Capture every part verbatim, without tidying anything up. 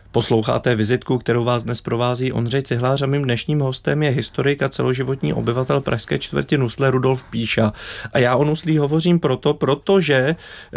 Posloucháte vizitku, kterou vás dnes provází Ondřej Cihlář a mým dnešním hostem je historik a celoživotní obyvatel pražské čtvrti Nusle Rudolf Píša. A já o Nuslích hovořím proto, protože e,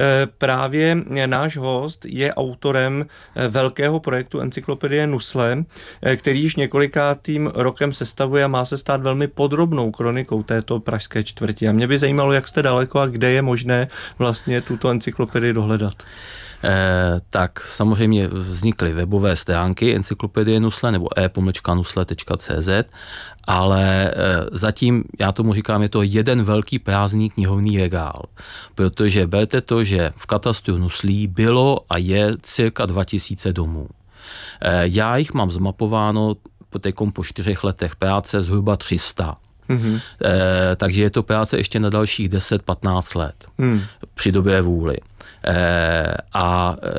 právě náš host je autorem e, velkého projektu Encyklopedie Nusle, e, který již několikátým rokem sestavuje a má se stát velmi podrobnou kronikou této pražské čtvrti. A mě by zajímalo, jak jste daleko a kde je možné vlastně tuto encyklopedii dohledat. Eh, tak samozřejmě vznikly webové stránky Encyklopedie Nusle nebo e pomlčka nusle tečka cé zet, ale eh, zatím, já tomu říkám, je to jeden velký prázdný knihovný regál, protože berte to, že v katastru Nuslí bylo a je cirka dva tisíce domů. Eh, já jich mám zmapováno teďkom po čtyřech letech práce zhruba tři sta. Mm-hmm. Eh, takže je to práce ještě na dalších deset patnáct let mm. při dobré vůli. Eh, a eh,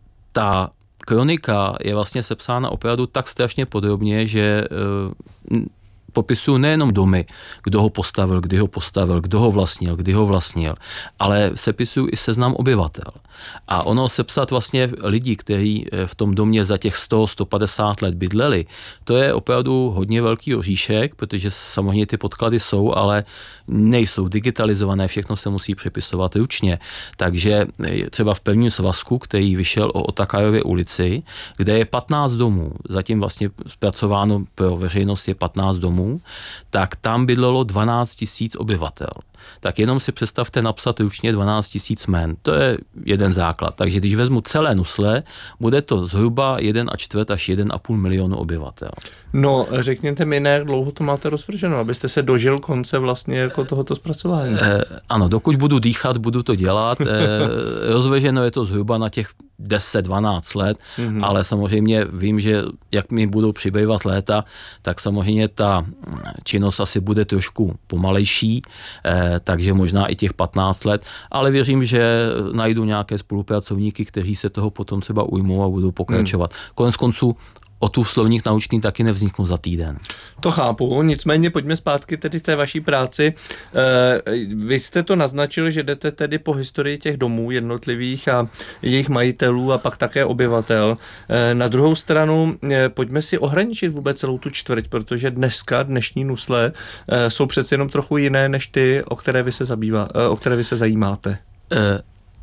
ta kronika je vlastně sepsána opravdu tak strašně podrobně, že eh, popisuju nejenom domy, kdo ho postavil, kdy ho postavil, kdo ho vlastnil, kdy ho vlastnil, ale sepisuju i seznam obyvatel. A ono sepsat vlastně lidí, kteří v tom domě za těch sto až sto padesát let bydleli, to je opravdu hodně velký oříšek, protože samozřejmě ty podklady jsou, ale nejsou digitalizované, všechno se musí přepisovat ručně. Takže třeba v prvním svazku, který vyšel o Otakajově ulici, kde je patnáct domů, zatím vlastně zpracováno pro veřejnost je patnáct domů, tak tam bydlelo dvanáct tisíc obyvatel. Tak jenom si představte napsat ručně dvanáct tisíc jmen. To je jeden základ. Takže když vezmu celé Nusle, bude to zhruba jedna čtvrt až jedna a půl milionu obyvatel. No, řekněte mi, jak dlouho to máte rozvrženo, abyste se dožil konce vlastně jako tohoto zpracování. Eh, ano, dokud budu dýchat, budu to dělat. Eh, rozvrženo je to zhruba na těch deset dvanáct let, mm-hmm. ale samozřejmě vím, že jak mi budou přibývat léta, tak samozřejmě ta činnost asi bude trošku pomalejší, eh, takže možná i těch patnáct let, ale věřím, že najdu nějaké spolupracovníky, kteří se toho potom třeba ujmou a budou pokračovat. Mm. Konec konců o tu slovník naučný taky nevzniknu za týden. To chápu, nicméně pojďme zpátky tedy té vaší práci. Vy jste to naznačil, že jdete tedy po historii těch domů jednotlivých a jejich majitelů a pak také obyvatel. Na druhou stranu pojďme si ohraničit vůbec celou tu čtvrť, protože dneska, dnešní Nusle jsou přeci jenom trochu jiné než ty, o které vy se, zabývá, o které vy se zajímáte. Uh.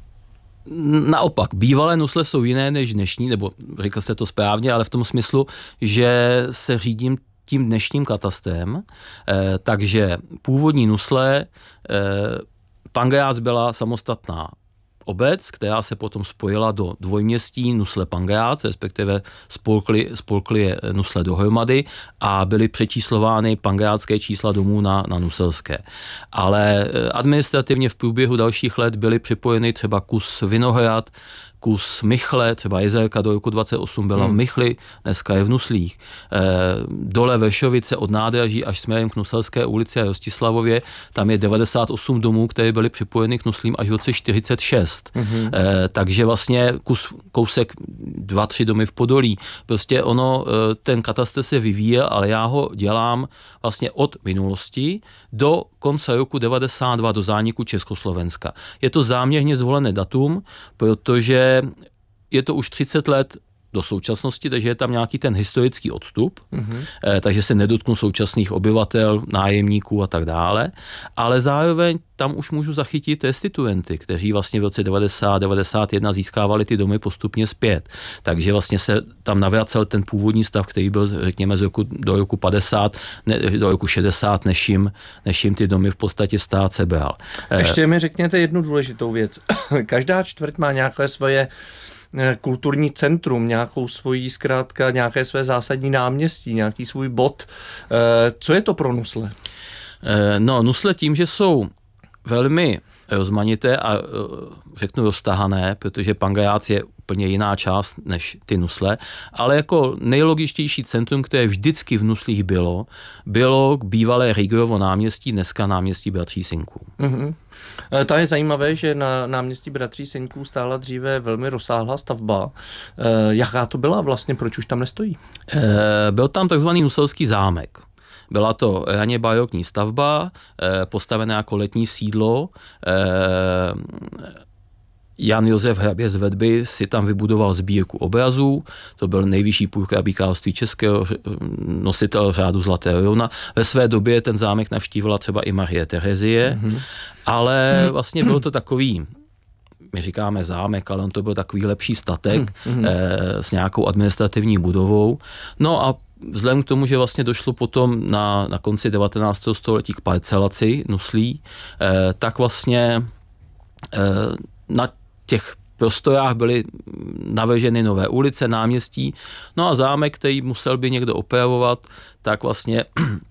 Naopak, bývalé Nusle jsou jiné než dnešní, nebo řekl jste to správně, ale v tom smyslu, že se řídím tím dnešním katastrem, eh, takže původní Nusle, eh, Pangerác byla samostatná obec, která se potom spojila do dvojměstí Nusle Pangerác, respektive spolkly, spolkly je Nusle dohromady a byly přečíslovány pangerácké čísla domů na, na nuselské. Ale administrativně v průběhu dalších let byly připojeny třeba kus Vinohrad, kus Michle, třeba Jezerka do roku dvacet osm byla hmm. v Michli, dneska je v Nuslích. E, dole Vršovice od nádraží až směrem k Nuselské ulici a Rostislavově, tam je devadesát osm domů, které byly připojeny k Nuslím až v roce čtyřicet šest. Hmm. E, takže vlastně kus, kousek dva, tři domy v Podolí. Prostě ono, ten katastr se vyvíjel, ale já ho dělám vlastně od minulosti do konce roku devadesát dva, do zániku Československa. Je to záměrně zvolené datum, protože je to už třicet let do současnosti, takže je tam nějaký ten historický odstup, mm-hmm. eh, takže se nedotknu současných obyvatel, nájemníků a tak dále, ale zároveň tam už můžu zachytit restituenty, kteří vlastně v roce devadesát devadesát jedna získávali ty domy postupně zpět. Takže vlastně se tam navracel ten původní stav, který byl, řekněme, z roku, do roku padesát, ne, do roku šedesát, než jim, než jim ty domy v podstatě stát sebral. Ještě mi řekněte jednu důležitou věc. Každá čtvrť má nějaké svoje kulturní centrum, nějakou svoji zkrátka, nějaké své zásadní náměstí, nějaký svůj bod. Co je to pro Nusle? No, Nusle tím, že jsou velmi rozmanité a řeknu roztahané, protože Pangerác je úplně jiná část než ty Nusle, ale jako nejlogičtější centrum, které vždycky v Nuslích bylo, bylo bývalé Rygerovo náměstí, dneska náměstí Bratří Synků. Mm-hmm. To je zajímavé, že na náměstí Bratří Synků stála dříve velmi rozsáhlá stavba. E, jaká to byla vlastně, proč už tam nestojí? E, byl tam takzvaný Nuselský zámek. Byla to raně barokní stavba, postavená jako letní sídlo. Jan Josef Hrabě z Vedby si tam vybudoval sbírku obrazů, to byl nejvyšší purkrabí království českého, nositel řádu Zlatého Jouna. Ve své době ten zámek navštívila třeba i Marie Terezie, mm-hmm. ale vlastně bylo to takový, my říkáme zámek, ale on to byl takový lepší statek mm-hmm. eh, s nějakou administrativní budovou. No a vzhledem k tomu, že vlastně došlo potom na, na konci devatenáctého století k parcelaci Nuslí, eh, tak vlastně eh, na těch prostorách byly navrženy nové ulice, náměstí, no a zámek, který musel by někdo opravovat, tak vlastně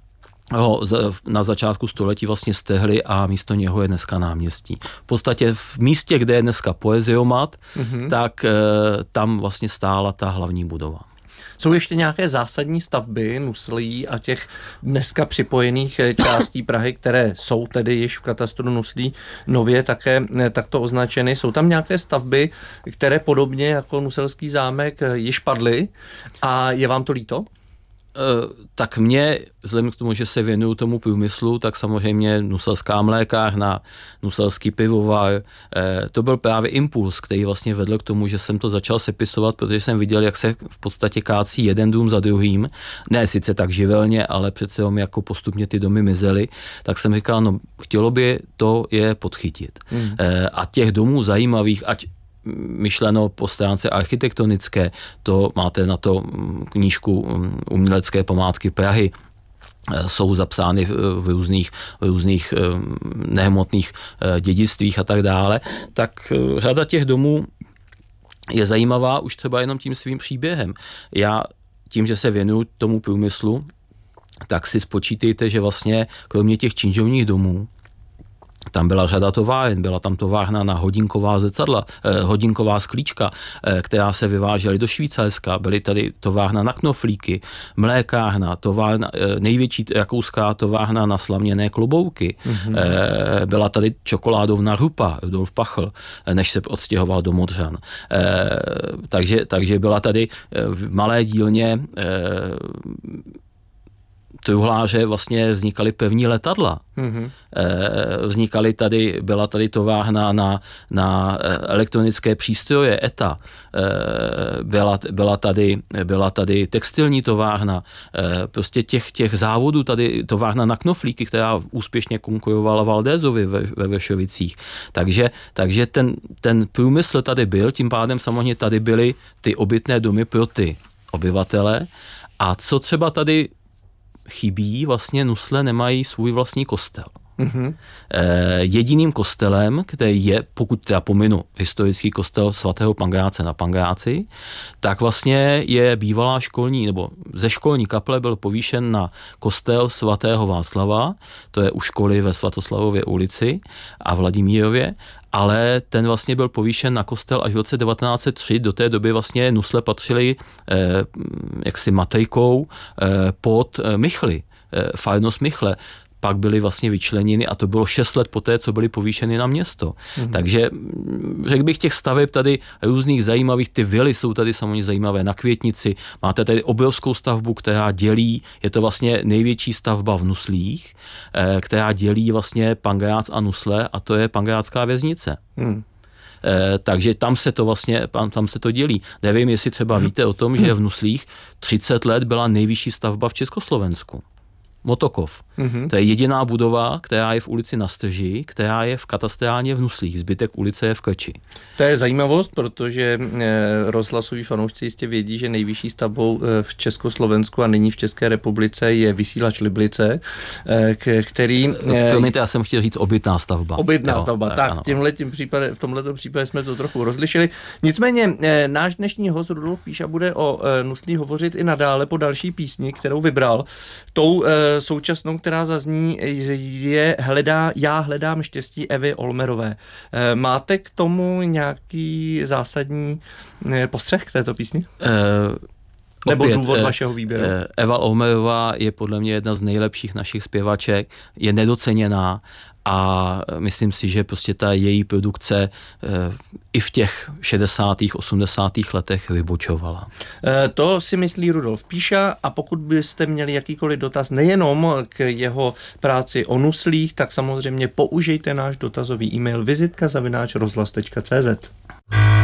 ho na začátku století vlastně stehli a místo něho je dneska náměstí. V podstatě v místě, kde je dneska poeziomat, mm-hmm. tak tam vlastně stála ta hlavní budova. Jsou ještě nějaké zásadní stavby Nuslí a těch dneska připojených částí Prahy, které jsou tedy již v katastru Nuslí nově také takto označeny? Jsou tam nějaké stavby, které podobně jako Nuselský zámek již padly a je vám to líto? Tak mě, vzhledem k tomu, že se věnuju tomu průmyslu, tak samozřejmě Nuselská mlékárna, Nuselský pivovar, to byl právě impuls, který vlastně vedl k tomu, že jsem to začal sepisovat, protože jsem viděl, jak se v podstatě kácí jeden dům za druhým, ne sice tak živelně, ale přece jenom jako postupně ty domy mizely, tak jsem říkal, no chtělo by to je podchytit. Hmm. A těch domů zajímavých, ať myšleno po stránce architektonické, to máte na to knížku Umělecké památky Prahy, jsou zapsány v různých, v různých nehmotných dědictvích a tak dále, tak řada těch domů je zajímavá už třeba jenom tím svým příběhem. Já tím, že se věnuju tomu průmyslu, tak si spočítejte, že vlastně kromě těch činžovních domů tam byla řada továren, byla tam továrna na hodinková zrcadla, eh, hodinková sklíčka, eh, která se vyvážely do Švýcarska, byly tady továrna na knoflíky, mlékárna, továrna, eh, největší rakouská továrna na slaměné klobouky, mm-hmm. eh, byla tady čokoládovna Rupa, Rudolf Pachl, eh, než se odstěhoval do Modřan. Eh, takže, takže byla tady eh, v malé dílně eh, truhláře vlastně vznikaly pevní letadla. Mm-hmm. Vznikaly tady, byla tady továrna na, na elektronické přístroje E T A. Byla, byla, tady, byla tady textilní továrna. Prostě těch, těch závodů tady továrna na knoflíky, která úspěšně konkurovala Valdézovi ve, ve Vršovicích. Takže, takže ten, ten průmysl tady byl, tím pádem samozřejmě tady byly ty obytné domy pro ty obyvatele. A co třeba tady chybí, vlastně Nusle nemají svůj vlastní kostel. Mm-hmm. E, jediným kostelem, který je, pokud teda pominu historický kostel svatého Pangráce na Pangráci, tak vlastně je bývalá školní, nebo ze školní kaple byl povýšen na kostel svatého Václava, to je u školy ve Svatoslavově ulici a Vladimírově, ale ten vlastně byl povýšen na kostel až v roce devatenáct set tři, do té doby vlastně Nusle patřili eh, jaksi matrikou eh, pod eh, Michly, eh, farnost Michle. Pak byly vlastně vyčleněny a to bylo šest let poté, co byly povýšeny na město. Mm-hmm. Takže řekl bych těch staveb tady různých zajímavých, ty vily jsou tady samozřejmě zajímavé na Květnici. Máte tady obrovskou stavbu, která dělí, je to vlastně největší stavba v Nuslích, která dělí vlastně Pangrác a Nusle a to je Pangrácká věznice. Mm. Takže tam se to vlastně, tam se to dělí. Nevím, jestli třeba víte o tom, že v Nuslích třicet let byla nejvyšší stavba v Československu. Motokov. Mm-hmm. To je jediná budova, která je v ulici Na Strži, která je v katastrálně v Nuslích. Zbytek ulice je v Krči. To je zajímavost, protože rozhlasoví fanoušci jistě vědí, že nejvyšší stavbou v Československu a nyní v České republice je vysílač Liblice, který... Promiňte, já jsem chtěl říct obytná stavba. Obytná jo, stavba, tak, tak tímhletím případě, v tomhletom případě jsme to trochu rozlišili. Nicméně náš dnešní host Rudolf Píša bude o Nuslích hovořit i nadále po další písni, kterou vybral. Tou současnou, která zazní, je hledá, Já hledám štěstí Evy Olmerové. Máte k tomu nějaký zásadní postřeh k této písni? Nebo opět, důvod vašeho výběru? Eva Omerová je podle mě jedna z nejlepších našich zpěvaček, je nedoceněná a myslím si, že prostě ta její produkce i v těch šedesátých, osmdesátých letech vybočovala. To si myslí Rudolf Píša, a pokud byste měli jakýkoliv dotaz nejenom k jeho práci o nuslích, tak samozřejmě použijte náš dotazový e-mail vizitka zavináč rozhlas tečka cé zet.